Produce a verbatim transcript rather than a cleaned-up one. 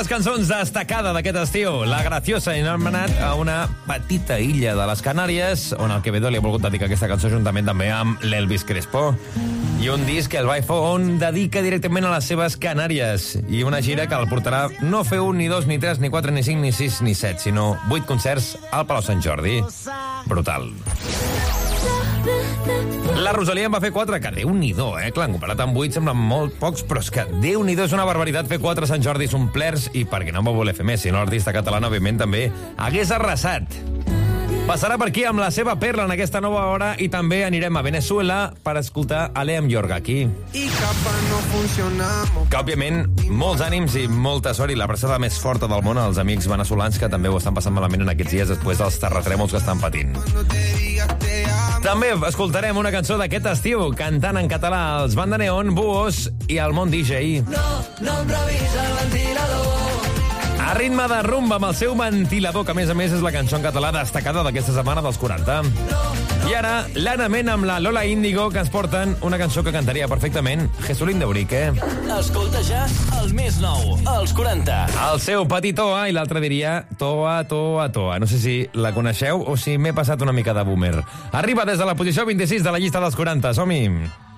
les cançons destacada d'aquest estiu. La Graciosa i anomenat a una petita illa de les Canàries, on el Quevedo li ha volgut dedicar aquesta cançó juntament també amb l'Elvis Crespo. I un disc que el iPhone dedica directament a les seves Canàries. I una gira que el portarà no a fer un, ni dos, ni tres, ni quatre, ni cinc, ni sis, ni set, sinó vuit concerts al Palau Sant Jordi. Brutal. La Rosalia en va fer quatre, que Déu-n'hi-do, eh? Clar, comparat amb vuit semblen molt pocs, però és que Déu-n'hi-do és una barbaritat fer quatre Sant Jordis omplerts, i perquè no en va voler fer més, si no l'artista catalana, òbviament, també hagués arrasat. Passarà per aquí amb la seva perla en aquesta nova hora i també anirem a Venezuela per escoltar a Leam Yorgaki. Que, òbviament, molts ànims i molta sort i la abraçada més forta del món als amics veneçolans que també ho estan passant malament en aquests dies després dels terratrèmols que estan patint. També escoltarem una cançó d'aquest estiu, cantant en català els Banda Neon, Buos i el Món D J. No, no em revisa el ventilador. A ritme de rumba amb el seu ventilador, que a més a més és la cançó en català destacada d'aquesta setmana dels quaranta. I ara, l'Anna Mena amb la Lola Índigo, que ens porten una cançó que cantaria perfectament Jesulín de Urique. Escolta ja el més nou, els quaranta. El seu petit Toa, i l'altre diria Toa, Toa, Toa. No sé si la coneixeu o si m'he passat una mica de boomer. Arriba des de la posició vint-i-sis de la llista dels quaranta. Som-hi!